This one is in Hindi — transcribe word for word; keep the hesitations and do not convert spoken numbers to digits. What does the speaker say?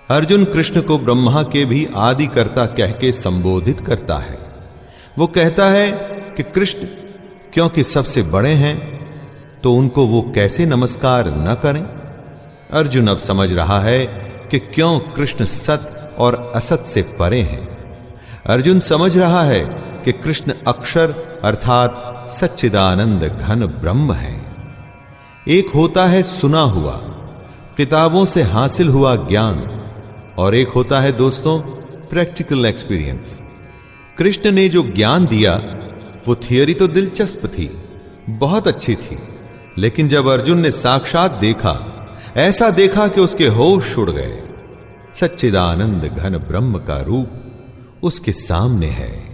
अर्जुन कृष्ण को ब्रह्मा के भी आदि कर्ता कह के संबोधित करता है। वो कहता है कि कृष्ण क्योंकि सबसे बड़े हैं तो उनको वो कैसे नमस्कार न करें। अर्जुन अब समझ रहा है कि क्यों कृष्ण सत और असत से परे हैं। अर्जुन समझ रहा है कि कृष्ण अक्षर अर्थात सच्चिदानंद घन ब्रह्म है। एक होता है सुना हुआ, किताबों से हासिल हुआ ज्ञान, और एक होता है दोस्तों प्रैक्टिकल एक्सपीरियंस। कृष्ण ने जो ज्ञान दिया वो थियरी तो दिलचस्प थी, बहुत अच्छी थी, लेकिन जब अर्जुन ने साक्षात देखा, ऐसा देखा कि उसके होश उड़ गए। सच्चिदानंद घन ब्रह्म का रूप उसके सामने है।